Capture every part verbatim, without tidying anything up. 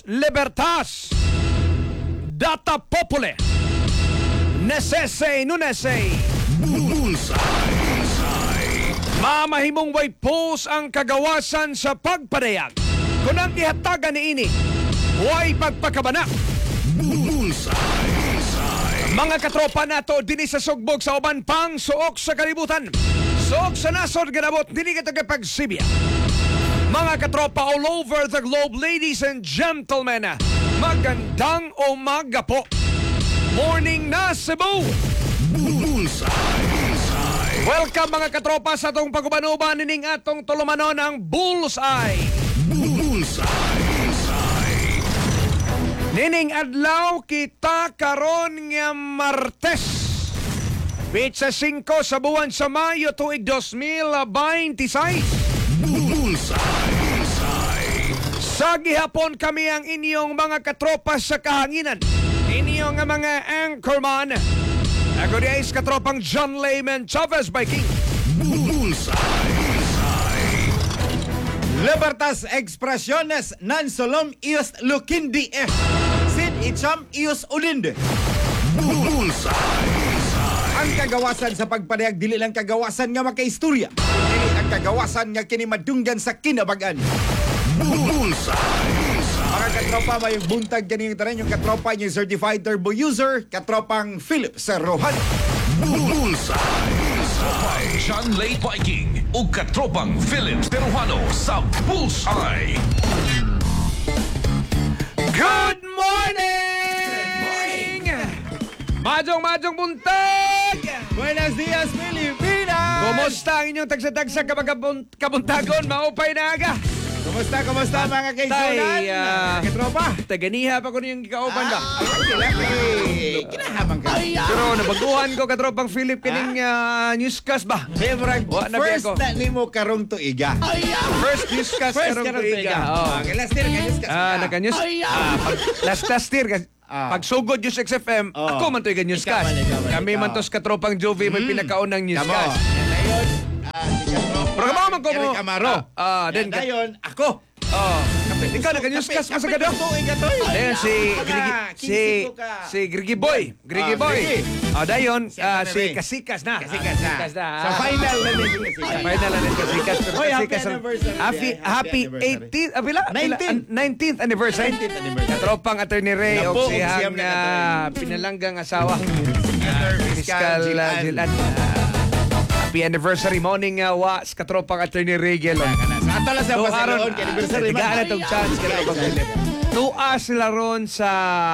Libertas, Data Populi, Nesese Nunese, Bullseye. Mamahimong way post ang kagawasan sa pagpadayag. Kung ang ihatagan ni ini, way pagpakabana. Bullseye. Mga katropa nato dinhi sa sugbog sa uban pang suok sa kalibutan. Suok sa nasod ganabot dinhi ka tagapagsibya. Mga katropa all over the globe, ladies and gentlemen, magandang umaga po. Morning na Cebu. Bullseye. Welcome mga katropa sa atong pagubanuban nining atong tulumanon ang Bullseye. Bullseye. Nining adlaw kita karon nga Martes. Pitsa singko sa buwan sa Mayo tuig dos mil beintiseis. Bullseye. Sa gihapon kami ang inyong mga katropa sa kahanginan. Inyong mga anchorman. Ako di is katropang John Layman Chavez Viking. Bullseye. Libertas expresiones nan solom ios lukindi eh. Sin icham ios ulinde. Bullseye. Ang kagawasan sa pagpadayag dili lang kagawasan nga makaistorya. Dili ang kagawasan nga kini madunggan sa kinabagan. Bullseye. Mga katropa may buntag kaning tanan yung katropa niyo certified turbo user, katropang Philip Serrohan. Bullseye. John Lay Viking o katropang Philip Serrano sa Bullseye. Good morning! Majong-majong buntag! Buenos dias, Pilipinas! Kumusta ang inyong tagsa-tagsa kabagabun- kabuntagon? Maupay na aga! Kumusta, kumusta mga kaisonan? Tay, ah, Katropa? Taganiha pa ko niyong kauban ba? Ah, kila kay kinahabang ka. Pero nabaguhan ko katropang Philip kining uh, newscast ba? Favorite Wa na first ko. na nimo karong tuiga. First newscast First karong karong tuiga. tuiga. Oh. Ah, last year ka news ka. Ah, naka-news. Ah, pag last last year kasi Ah. pag sugod News X F M, Oh. ako man to yung newscast. Ikaw man, ikaw man, Kami ikaw. man tos katropang Jovi may pinakaunang Kamo. newscast. Yan na yun. Ah, si Katropa. Pero kamo man ko mo. Eric Amaro. Ah, ah, Yan then na yun. Ako. Oh, ikaw naka-newscast mo sa gado. Ayan si Grigi, si si Grigi Boy, Grigi Ah, Boy. Grigi. Ah, dayon Si ah, ano si na rin? Kasikas na. Kasikas na. Kasikas na. Sa final na din si Kasikas. Final na rin Kasikas. Pero Oy, happy Kasikas ang- anniversary. Happy Happy happy anniversary. eighteenth, ah, pila? nineteenth. Pila? nineteenth anniversary. nineteenth anniversary. Katropang Attorney Ray o Nabuog siyang siyam na ah, pinalanggang asawa. Senator Fiscal Fiscal ah, Jilan. Jilan. Ah, Happy anniversary morning uh, wa sa katropang Attorney Regel. Sa ato lang sa Two pasaloon aron, kay anniversary. Tigaan na itong chance ka na Philip. Tuwa sila ron sa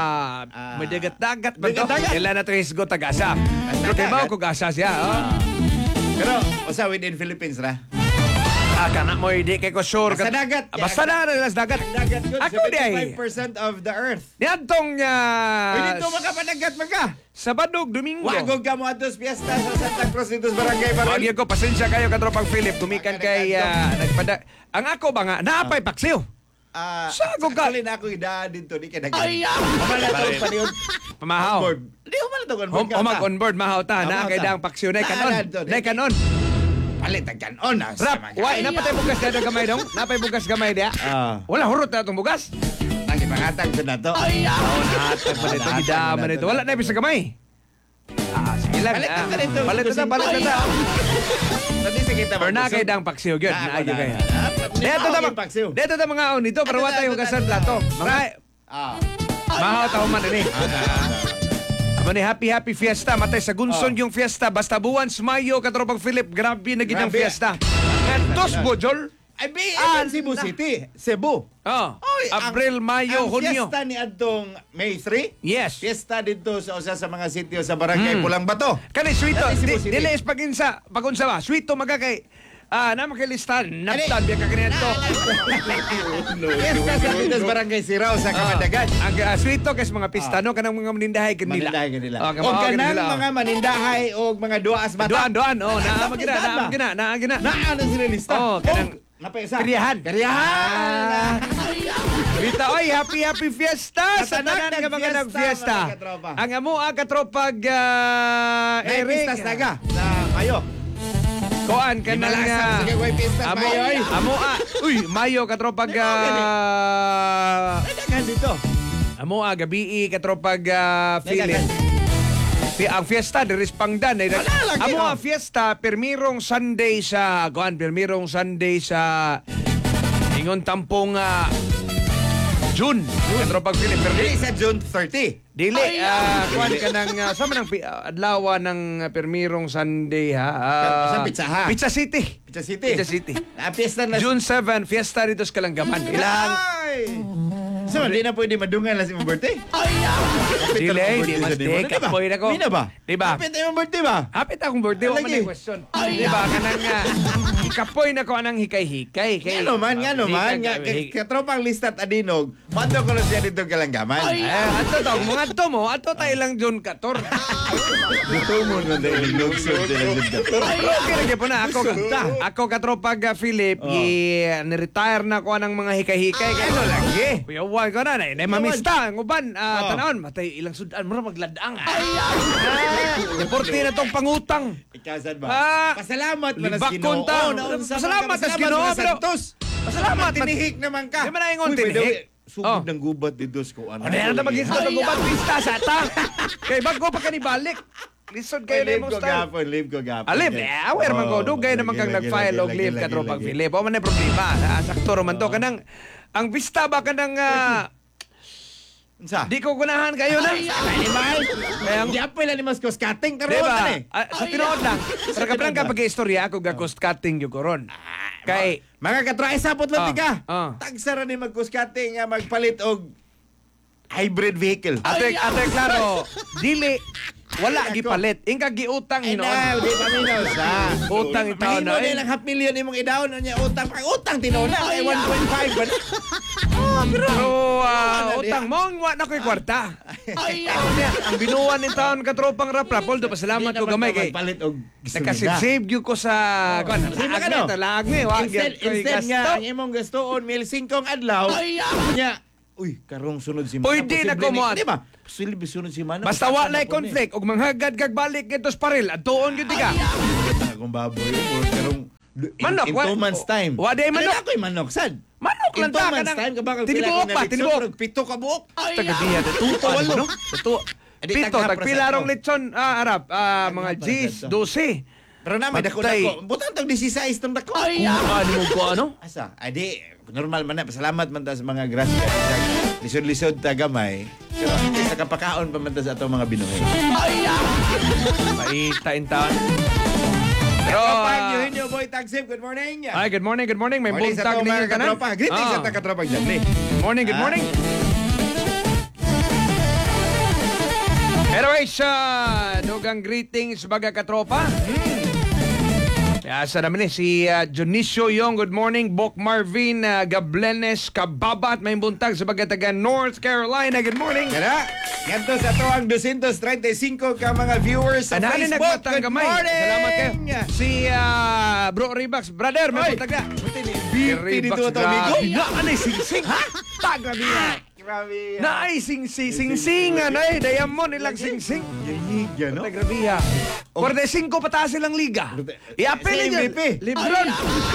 Ah. may dagat-dagat ba to? Dagat-dagat. Kailan na ito isgo tagasa. Pero kay Mao kung asa siya. Oh. Pero, usa within Philippines ra. Ah, kana mo hindi kay ko sure. Basta dagat. Ah, Basta na na las dagat. Dagat good. Ako di ay. seventy-five percent of the earth. Niadtong uh, Pwede ito makapadagat man ka. Sabado, Domingo. Wagog ka mo atos piyesta sa Santa Cruz dito sa Barangay Baril. Wag ko pasensya kayo katropang Philip tumikan kay uh, nagpada. Ang ako ba nga naapay paksiw. Ah, Sagog ka. Actually na ako idaan dito di kay dagat. Ay, Pamala to paniod. Pamahaw. Board. Di ko man to on Hom board. omag on board mahaw ta Ah, na mahaw kay ta. dang paksiw nay kanon. Taanan to, Nay di- kanon. Palit ang kanon na. Rap, why napatay bugas na itong gamay dong? Napay bugas gamay dia. Ah. Wala hurot na itong bugas. Ang ipangatag ko na to. Ay, Nahatag pa nito, gidaman nito. Wala na ibig sa gamay. Ah, sige lang. Palit ah. na nito. Palit na ta, palit na ta. Dati sa kita Pero na kay dang paksiw gyud, na ayo kay. Dito ta mga paksiw. Dito ta mga on dito para Ato, wala ato, yung ato, gasan ato. plato. Mga Ah. mahaw ta human ini. Amo ni happy happy fiesta matay sa Gunson yung fiesta basta buwan sa Mayo katropang Philip grabe na gid ang Grabe. fiesta. Ngantos Bojol. Ay, bi, Ah, Cebu na- City. Cebu. Oh, Oy, ang- Abril, Mayo, ang Hunyo. fiesta ni Adtong May three. Yes. Fiesta dito sa usa sa mga sitio sa Barangay Pulang Bato. Kani sweeto, Dati Cebu di, City. dili is paginsa, pagunsa ba? Sweeto magakay ah na makilistan, naptan biya ka kanito. Fiesta sa dito sa Barangay Sirao sa Kamadagan. Ang uh, sweeto kes mga pistano kanang mga manindahay kanila. Manindahay kanila. Oh, O kamao kanang kanila, oh. mga manindahay o mga duas mata. Doan, doan, oh, naa magina, Doan ba? naa magina, naa magina. Naano sila lista? Oh, kanang- napaisa. Kariyahan. Kariyahan. Rita, oy, happy happy fiesta sa Tanan tanan nga mga nagfiesta, nagfiesta. mga katropa. Ang amo ang katropag uh, May Eric. pistas naga sa Mayo. Kuan kanang Himalasan, nga. sige, way pista, Amo, Mayo, oy. amo, ah. Uy, Mayo, katropag, ah, Ay, dagan dito. amo, ah, gabi, katropag, ah, Philip. Fi ang fiesta de Rispangdan ay Wala lang, amo eh, ang fiesta permirong Sunday sa kuan permirong Sunday sa ingon tampong ah, June. Katropag Philip Dili permi sa June thirty. dili ah, kuan kanang uh, sa manang pi- ah, adlaw ng ah, permirong Sunday ha. Ah, Sa Pizza Ha? Pizza City. Pizza City. Pizza City. Ah, piyesta na. June seventh, fiesta dito sa Kalanggaman. Ilang Ay! So, di na pwede madungan lang si mong birthday? Dili, di mas di kapoy na ko. Di na ba? Di ba? Kapit na yung birthday ba? Hapit akong birthday, Lagi. wala man question. Di ba, kanang nga, kapoy na ko anang hikay-hikay. Kay, Nga naman, nga naman. Nga, Hikay- katropang listat adinog, mato ko na siya dito kalanggaman. Eh, ato to, mga ato mo, ato tayo lang June fourteen. Dito mo na dahil lugsod sila dito. Okay na po na, ako, ako katropag uh, Philip, Oh. i, ni-retire na ko ng mga hikay-hikay. Kaya Ano lagi? Kuyawan ko na, na, na mamista, ang uban, ah, Oh. tanawon, matay ilang sudan, mura magladang. Ah, deporte na tong pangutang. Ikaw saan ba? Ah, Pasalamat man libak sa Ginoo. konta. Oo, naunsa man Pasalamat ka. sa Ginoo, mga pero- santos. Pasalamat, Tinihik naman ka. Di man na ingon Uy, by the tinihik. way, Sugod Oh. ng gubat dito sa kuan. Ano yan na mag-isda ng gubat pista sa ata? Kay bago pa kanibalik. Lisod kayo na Live yung ko style. gapon, live ko gapon. Alib, eh, aware man ko. Dugay naman kang nag-file og leave ka tropang Philip. O man na problema. Ah, sakto man to. Kanang, ang pista ba kanang, ah, Unsa? di ko gunahan kayo na. Di ba? Kaya, Di apel ani mas cost cutting karon di ba? ani. Ah, sa tinood lang. Sa kabrang ka pag-istorya ako ga cost cutting yung koron. Kay, Mga katry sapot lang Ah, ka. ah. Tagsara ni mag cost cutting nga magpalit og hybrid vehicle. ate, ate, klaro, dili, wala gipalit. Ingka giutang Ay hinoon. na, di pa minaw sa. Utang itaw na, Mahimo eh. nilang half million imong idaon niya utang. Pag utang tinola ay one point five ba? Oh, bro. So, ah, Wala utang niya. mo, ang wa na ko'y kwarta. Ay, ang binuwan ni taon katropang rap-rap. Poldo, pasalamat ko gamay kay. Palit og Nakasave gyud ko sa kuan. Sige, Laag ano? ni, laag ni, wa Instead, gyud ko'y instead nga, gasto. ang imong gastoon, mil singkong adlaw, nya, uy, karong sunod si Mana. Pwede na Posible kumuha. ni- Di ba? Posible sunod si Mana. Basta wa na conflict ug manghagad kag balik gitos paril. Adtuon gyud ka. Akong baboy, or karong in, Manok, in wa- two months time. wa day manok. Ano ako'y manok, sad? Manok In lang two ta months kanang time, kabakal tinibuok pa, tinibuok. Pito ka buok. Taga diya tuto Walo. ano? Tuto. Edi, Pito tagha tag pilarong para sa lechon ah, arap ah, mga para G's sa to. twelve. Pero na, may dako Patay. dako. Butang tong sixteen tong dako. Kung ano mo ko ano? Asa? Adi, normal man na. Pasalamat man ta sa mga grasya. Lisod-lisod ta gamay. Pero sa kapakaon pa man ta sa atong mga binuhay. Paita in taon. Pero Katropa, ah, yun yung boy Tagsip. Good morning. ay, good morning, good morning. May Morning sa buntag atong ninyo mga kanan. katropa. Greetings Ah. sa atong katropa dyan. Good morning, good Ah. morning. Anyways, uh, dugang greetings baga katropa. Hmm. Asa naman eh, si uh, Junicio Yong, good morning. Bok Marvin, uh, Gablenes, Kababa at may buntag sa baga taga North Carolina. Good morning. Kaya, ganito sa ito ang two thirty-five ka mga viewers sa Anani Facebook. nagmatang Good gamay. morning. Salamat kayo. Si uh, Bro Rebax, brother, may Oy. buntag na. B P dito ito, amigo. Na, anay sing-sing. Ha? Tagrabi na. Grabe. Na ay sing-sing, sing-singan ay. Diamond ilang sing-sing. Yan, no? Tagrabiha. forty-five pataas silang liga. I-apel Si niya. M V P. Lebron.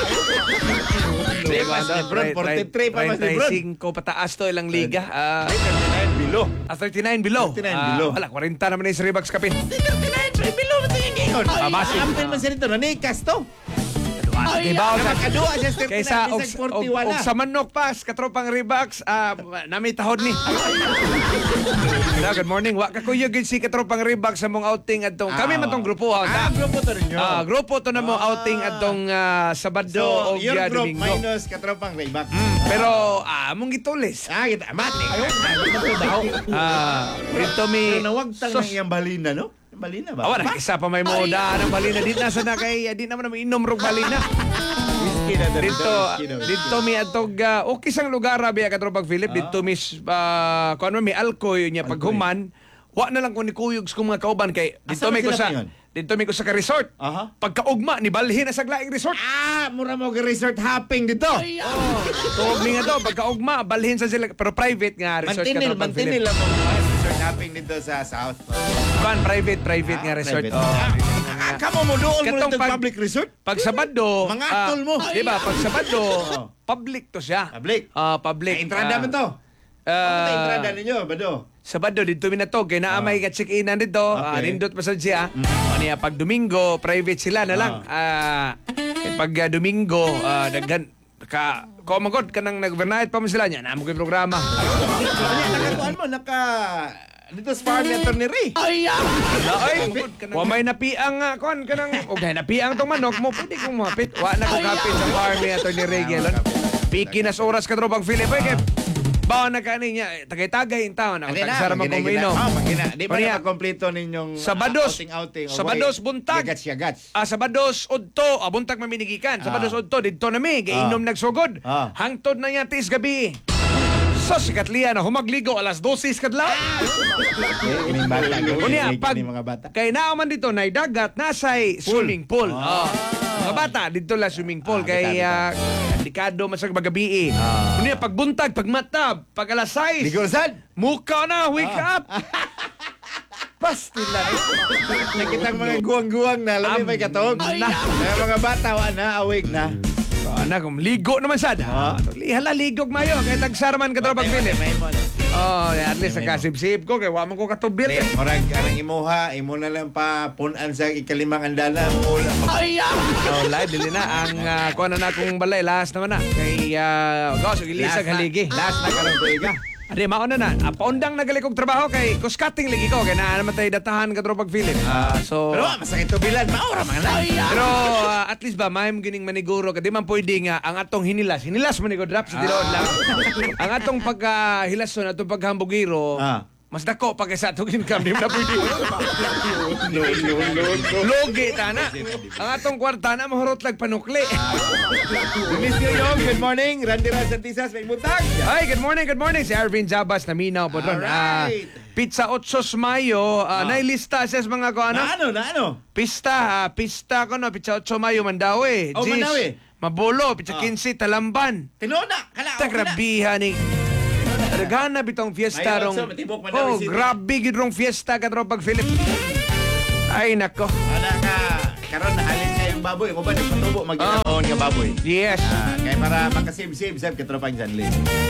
Di ba, Lebron, forty-three pa mas Lebron. thirty-five pataas to ilang liga. Ah, thirty-nine below. ah, thirty-nine below. thirty-nine Ah, below. Wala, forty naman yung si Rebax Kapin. thirty-nine below man tingin ngayon. Ah, basic. Ampel man sa rito. Nanikas to. Kay Bao sa Nakakadua siya step Kaysa og, bisag og, forty-one og na. sa manok pas, katropang Rebax, ah, nami tahod ni. Hello, good morning. Wa ka kuyo gid si katropang Rebax sa mong outing adtong. Kami man tong grupo ha. Ah, grupo to ninyo. Ah, grupo to na mo Ah. outing adtong ah, Sabado So, o your yeah, group Domingo. minus katropang Rayback. Pero ah, among gitulis. Ah, kita. Mati. Ayaw. Ah, dito mi Pero nawagtang sos- ng iyang balina, no? Yung balina ba? Awa na, isa pa may moda ng balina. Di na sana kay, di naman namin inom rog balina. Whiskey na to. Dito, Whiskey na, whiskey. dito mi atog, uh, okay sang lugar, rabi ka Philip. Philip, dito mi, uh, kung ano mi, alkoy niya, paghuman, wa na lang kung nikuyog sa mga kauban kay, dito Asa mi ba ko sila sa, ngayon? dito mi ko sa ka-resort. Aha. Pagkaugma, ni balhin na sa glaing resort. Ah, mura mo ka resort hopping dito. Oh, tuog mi nga to, pagkaugma, balhin sa sila, pero private nga resort ka Mantinil, Philip. mantinil lang mo. Ah, resort hopping dito sa South. Ban, private, private nga Ah, resort. private. Oh. Ah, Ang, Kamo mo doon mo Katong itong pag- public resort? Pag Sabado, Mga ah, atol mo. di ba? Pag Sabado, Oh. public to siya. Public. Ah, public. Ay, entrada Ah, man to. ah, Ano tayo entrada ninyo, Bado? Sabado dito minatog kay naa may ka-check-inan dito. Ah, Okay. nindot pa sad siya. Ano niya pag Domingo, private sila na lang. Ah, eh, pag ah, Domingo, ah, daghan ka komagod kanang nag-overnight pa man sila niya. Namo kay programa. Ano, nakatuan mo, naka... Dito sa farm ni Atty. Ray. Ay, wa may napiang nga kon kanang okay napiang tong manok mo pwede kong mapit. Wa na ko kapit sa farm ni Atty. Regelon. Piki nas oras ka tropang Philip ay kay bawa na kani niya tagay-tagay in town. Ako tagsara man kong minom. Ah, magina. Di ba Kanya, na kompleto ninyong Sabados, outing-outing? Sabados buntag. Yagats-yagats. Ah, Sabados udto, ah, buntag maminigikan. Sabados Ah. udto didto nami, gainom nagsugod. Ah. Hangtod na niya tis gabi. So sikat liya na humagligo alas dosis kadlaw. Eh, Ining bata. Unya Ining pag mga bata. kay naaman dito na dagat nasay swimming pool. Oh. Mga bata dito la swimming pool Ah, kay bita, ah, delikado man sa magabi. Ah. Unya pag buntag, pag matab, pag alas sais, Ligosan. muka na, wake Ah. up. Pastila. Nakita mga guwang-guwang na. Labi may katog. Ay, Na. May mga bata, wa na, awake na. So, anak, ligo naman sad. Ah. Lihala, ligog mayo. Kaya tagsarman ka tropag Philip. May mo na. Oh, at least nakasip-sip ko. Kaya waman ko katubir. Di, Murag, karang imuha, imo na lang pa punan sa ikalimang andala. Mula. Ay, oh, live, dili na. Ang uh, kuha na na akong balay. Last naman na. Kay, uh, gawas, ilisag haligi. Last na karang tuiga. Adi, mauna na. Uh, paundang nagalikog trabaho kay kuskating ligi ko. Kaya na naman tayo datahan ka tropag Philip. Ah, so... Pero ah, masakit to bilan. Maura mga na. Pero uh, at least ba, mahim gining maniguro ka. Di man pwede nga ang atong hinilas. Hinilas manigo drop sa tiroon lang. Ang atong pagkahilason, atong paghambugiro, Ah. mas dako pa kaysa atong income. Di man na pwede. No, no, no, no. Logi, tana. Ang atong kwarta na mahurot lang panukli. Miss New York, good morning. Randy Razantisas, may butang. Ay, good morning, good morning. Si Arvin Jabas na minaw po doon. Ah, Alright. pizza Otsos Mayo. Ah, nailista sa mga ko ano? Na ano, na ano? Pista, ah, pista ko no. Pizza Otso Mayo, Mandawi. Oh, Jeez, Mandawi. Mabulo, pizza Ah. quince, Talamban. Tinona. Kala, Tagrabiha ni Regana bitong fiesta Ay, rong. what's up? Matibok man daw Oh, isip. grabe gid rong fiesta ka pag Philip. Ay nako. Wala ka. Karon nahalin ka yung baboy. Mo ba nagpatubo mag-inaon nga baboy? Yes. Ah, kay para makasib-sib-sib katropang Janli.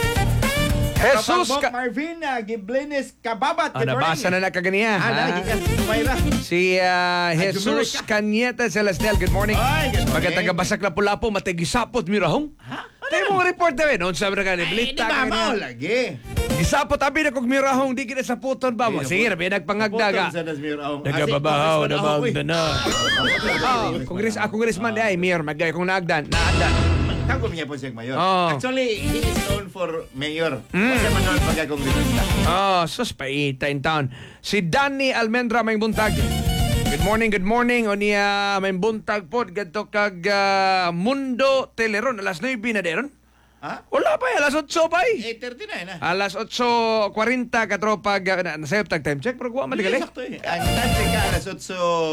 Jesus Bok ka. Marvin, uh, Giblines Kababat. Ah, nabasa na na kaganiya. Ah, lagi ka Sumayra. Si ah, Jesus Cañete Celestial. Good morning. Ay, good morning. Pagkatagabasak lapu-lapu, matigisapot mirahong. Ha? Tayo mong report na eh. Noon sabi na ka, Ay, di balita ba ka mao niya. lagi? Gisapot, abi na kong mirahong, di kita sa puton ba mo. Sige, rabi, nagpangagdaga. Puton sa Nasmir Aong. Nagababahaw na magdana. Ah, Oh, kongres, ah, congressman, ay, mayor, magay kong naagdan. Naagdan. Tagom niya po siya mayor. Oh. Actually, he is known for mayor. Kasi man known pagka kongresista. Oh, sus, paita in town. Si Danny Almendra may buntag. Good morning, good morning. O niya may buntag po. Gato kag ah, Mundo Teleron. Alas nueve na deron. Ha? Wala pa eh. Alas otso pa eh. eight thirty na yun ah. Alas otso forty katropag. Uh, nasayop tag time check. Pero kuha matigali. Sakto eh. Ang tansi ka alas otso.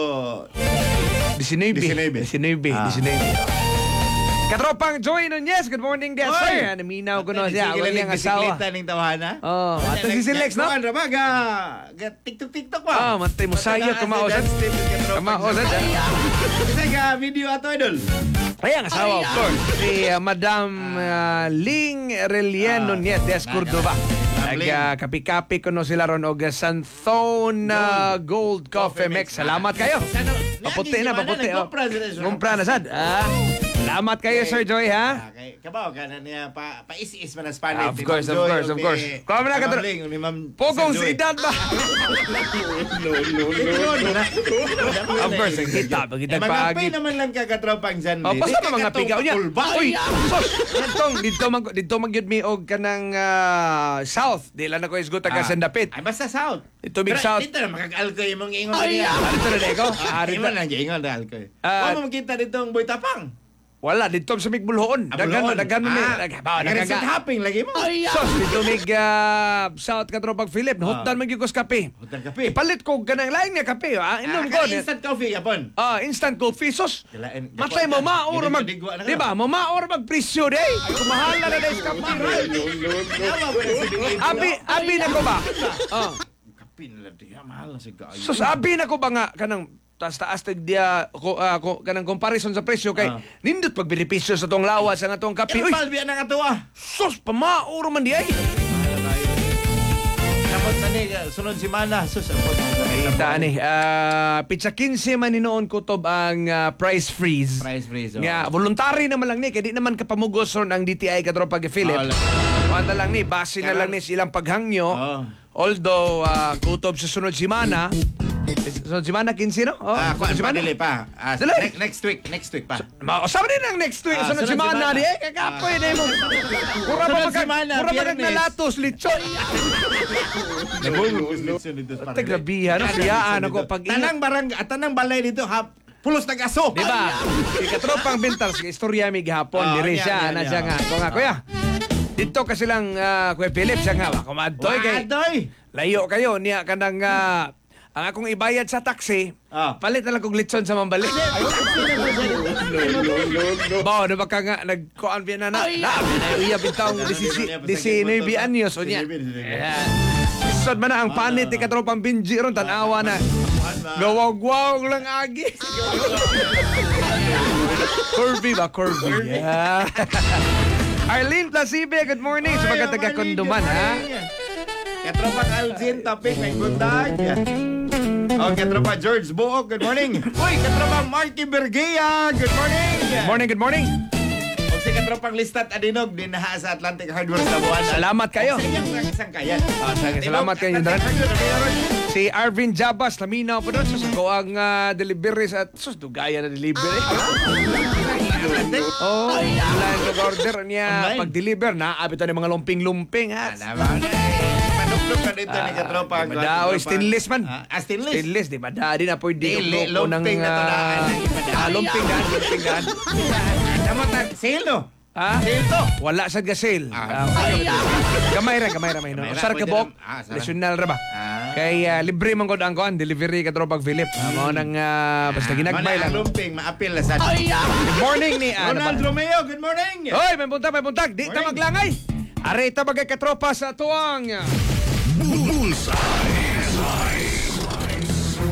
nineteen. nineteen. nineteen. Ah. nineteen. Katropang Joy Nunez. Good morning, dear Oy! sir. Naminaw ko na siya. Sige Wala lang niyang asawa. bisikleta ning tawhana. Oh, ato si Silex, no? Kuan ra ba ga ga TikTok-TikTok ba? Ah, matay mo sayop, kamaosan. Kamaosan, ah. Kasi ga video ato idol. Ay, ang asawa, of course. Si uh, Madam uh, Ling Relian Ah. Nunez de Cordova. Madam Ling. Nag-kapi-kapi ko no sila ron og Santhone uh, Gold Coffee Mix. Salamat kayo. Paputi na, paputi. Oh. Kumpra na sad. Ah, salamat kayo, Sir Joy, ha? Okay, kabaw ka na niya pa paisi-is man ang Spanish. Ah, of course, of course, of course. Kamo na ka Ma'am Ling, ni Ma'am Pogong Sir si Joy. edad ba? Of course, ang kita. Pag Eh, kita mga paagi. pay naman lang kakatropang dyan. Oh, basta na mga pigaw niya. Uy, Uy! sos, dito dito mag dito magyud mi og kanang ah, south. Dila na ko isgo taga Sandapit. Ay, basta south. Ito big Pero south. Dito na makakaalkoy yung mga ingon Ay, niya. dito na deko. Ah, Ari Ingon na. lang dyan, ingon na alkoy. Ah, Kung mo makita dito ang boy tapang. Wala dito sa Migbulhoon. Dagan Abulon. dagan mo mi. Ah, Ba nag-resort nagaga. hopping lagi mo. Sos dito mig ah, south ka tropag Philip. Hutan man gyud ko sa kape. Hotel kape. Ipalit ko kanang lain nga kape. Ah, inom Ah, ko. kaya instant coffee yapon. Ah, instant coffee sos. Kilain- Matay mo maor mag Digwa na ka. Di ba? Mo maor mag presyo day. Kumahala na dai sa kape. Yawa ko na si Big Abi abi na ko ba? Ah. Kape na lang diya, mahal na si Gayo. So sabi na ko ba nga kanang taas-taas tag dia ko, ah, ko kanang comparison sa presyo kay Ah. nindot pag benepisyo sa tong lawas sa atong kape. Uy, Ipal biya na nga to ah. sus pamauro man di ay. Kapot na ni, sunod si Mana. Sus, apot. Ita ni, ah pitsa quince man hinoon kutob ang ah, price freeze. Price freeze. oh. Nga, voluntary naman lang ni, kaya di naman kapamugos ron ang D T I katropa kay Philip. Oh, Wala lang ni, base na lang ni silang paghangyo. Oh. Although, ah, kutob sa sunod simana, sunod simana, quince, no? Oh, Ah, kuan sunod pa simana. dili pa. Ah, Dali. next, next week, next week pa. Mausap din ang next week. Ah, sunod sunod simana simana. di eh. Kakapoy na mo. Pura pa Sunod magka, simana, pura pa Biyernes. nagnalatos, lechon. Tagrabihan, no? Siyaan ako pag Tanang barang, at tanang balay dito ha. Pulos ng aso. Di ba? Si katropang Bintars, istorya mi gihapon, Ah, diri yan, siya, yan, na yan. siya nga. Ko nga, kuya. Dito kasi lang, ah, Kuya Philip, siya nga, kumadtoy kay, Adoy. layo kayo, niya kanang, ah, ang akong ibayad sa taxi, Ah. palit na lang kong litson sa mambalik. Bao, na baka nga, nagkuhan biya na na, na, iya bitaong disinaybi anyos, o niya. Isod man na ang panit ni katropang Benji ron, tanawa na. Gawag-gawag lang agi. Curvy ba? Curvy. Yeah. Arlene Plasibe, good morning. Sa mga taga-konduman, ha? Katropang Alzin, topic, may bundag. Oh, katropa George Buok, good morning. Uy, katropa Marky Bergea, good morning. Morning, good morning. O si katropang Listat Adinog, din na sa Atlantic Hardware sa Buwan. Salamat kayo. Sa iyang isang kayan. Salamat kayo, Dran. Si Arvin Jabas, laminaw pa doon. Sus, ako ang ah, delivery sa... Sus, dugaya na delivery. Oh, online nag-order niya. Online? Pag-deliver, naabit na ng mga lumping-lumping, ha? Panuklog ka dito ni katropa. Di ba, oy, stainless man. Ah, stainless. Stainless, di ba? Dadi na pwede Dili, yung loko ng... lumping na to na. ah, ah, lumping gan, lumping gan. Naman na, sale no? Ha? Sale to. Wala sa gasel. Ah. Gamay ra, gamay ra may no. Gamay ra, Usar ka pwede bok. lang. Ah, sarap. Nasyonal ra ba? Ah. Kay ah, libre man gud ang kuan, delivery ka tropag Philip. Amo nang ah, basta ginagbay Mana lang. ang lumping, maapil na sa... Good morning ni ah, Ronald ano ba? Romeo, good morning. Hoy, may buntag, may buntag. Di ta Morning. maglangay. Are ta bagay katropa sa tuwang. Bullseye